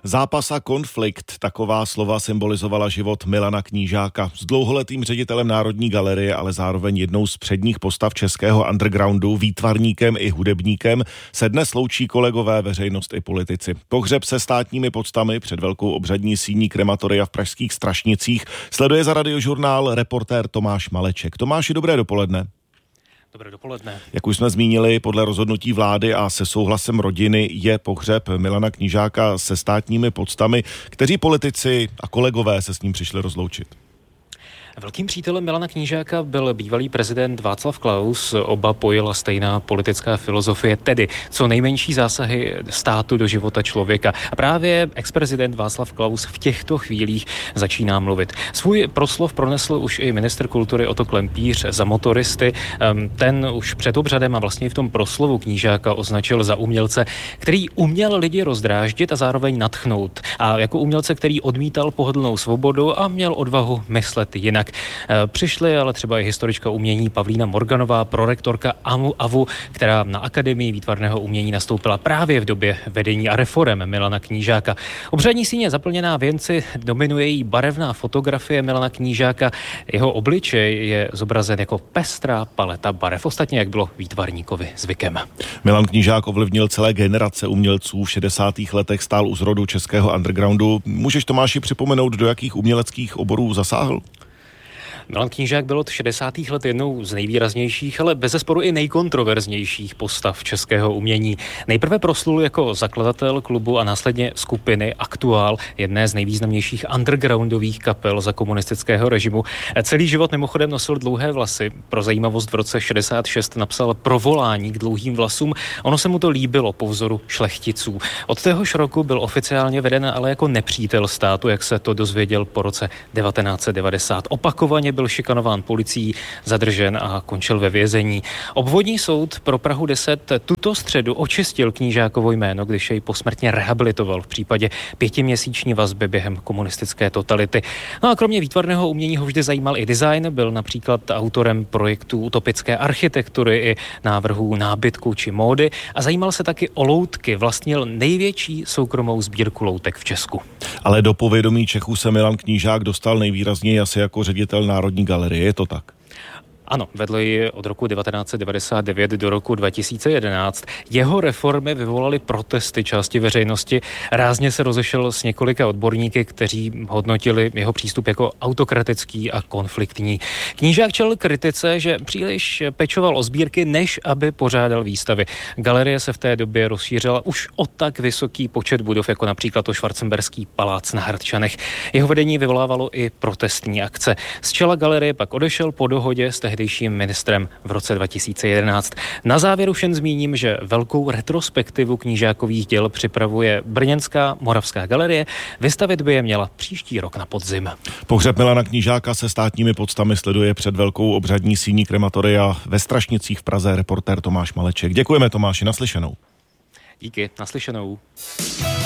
Zápas a konflikt, taková slova symbolizovala život Milana Knížáka. S dlouholetým ředitelem Národní galerie, ale zároveň jednou z předních postav českého undergroundu, výtvarníkem i hudebníkem, se dnes loučí kolegové, veřejnost i politici. Pohřeb se státními poctami před velkou obřadní síní krematoria v pražských Strašnicích sleduje za Radiožurnál reportér Tomáš Maleček. Tomáši, dobré dopoledne. Dobré dopoledne. Jak už jsme zmínili, podle rozhodnutí vlády a se souhlasem rodiny je pohřeb Milana Knížáka se státními poctami. Kteří politici a kolegové se s ním přišli rozloučit? Velkým přítelem Milana Knížáka byl bývalý prezident Václav Klaus. Oba pojila stejná politická filozofie, tedy co nejmenší zásahy státu do života člověka. A právě ex-prezident Václav Klaus v těchto chvílích začíná mluvit. Svůj proslov pronesl už i ministr kultury Otto Klempíř za motoristy. Ten už před obřadem a vlastně v tom proslovu Knížáka označil za umělce, který uměl lidi rozdráždit a zároveň nadchnout. A jako umělce, který odmítal pohodlnou svobodu a měl odvahu myslet jinak. Přišly ale třeba i historička umění Pavlína Morganová, prorektorka AVU, která na Akademii výtvarného umění nastoupila právě v době vedení a reforem Milana Knížáka. Obřadní síň je zaplněná věnci, dominuje jí barevná fotografie Milana Knížáka. Jeho obličej je zobrazen jako pestrá paleta barev, ostatně jak bylo výtvarníkovi zvykem. Milan Knížák ovlivnil celé generace umělců. V 60. letech stál u zrodu českého undergroundu. Můžeš, Tomáši, připomenout, do jakých uměleckých oborů zasáhl? Milan Knížák byl od 60. let jednou z nejvýraznějších, ale bezesporu i nejkontroverznějších postav českého umění. Nejprve proslul jako zakladatel klubu a následně skupiny Aktuál, jedné z nejvýznamnějších undergroundových kapel za komunistického režimu. Celý život mimochodem nosil dlouhé vlasy. Pro zajímavost v roce 66 napsal Provolání k dlouhým vlasům. Ono se mu to líbilo po vzoru šlechticů. Od téhož roku byl oficiálně veden ale jako nepřítel státu, jak se to dozvěděl po roce 1990. Opakovaně byl šikanován policií, zadržen a končil ve vězení. Obvodní soud pro Prahu 10 tuto středu očistil Knížákovo jméno, když jej posmrtně rehabilitoval v případě 5měsíční vazby během komunistické totality. No a kromě výtvarného umění ho vždy zajímal i design, byl například autorem projektů utopické architektury i návrhů nábytku či módy a zajímal se taky o loutky, vlastnil největší soukromou sbírku loutek v Česku. Ale do povědomí Čechů se Milan Knížák dostal nejvýrazněji asi jako ředitel Národní galerie, je to tak? Ano, vedl ji od roku 1999 do roku 2011. Jeho reformy vyvolaly protesty části veřejnosti. Rázně se rozešel s několika odborníky, kteří hodnotili jeho přístup jako autokratický a konfliktní. Knížák čelil kritice, že příliš pečoval o sbírky, než aby pořádal výstavy. Galerie se v té době rozšířila už o tak vysoký počet budov, jako například to Schwarzenberský palác na Hradčanech. Jeho vedení vyvolávalo i protestní akce. Z čela galerie pak odešel po dohodě s tehdejším ministrem v roce 2011. Na závěr už jen zmíním, že velkou retrospektivu Knížákových děl připravuje brněnská Moravská galerie. Vystavit by je měla příští rok na podzim. Pohřeb Milana Knížáka se státními poctami sleduje před velkou obřadní síní krematoria ve Strašnicích v Praze reportér Tomáš Maleček. Děkujeme, Tomáši, naslyšenou. Díky, naslyšenou.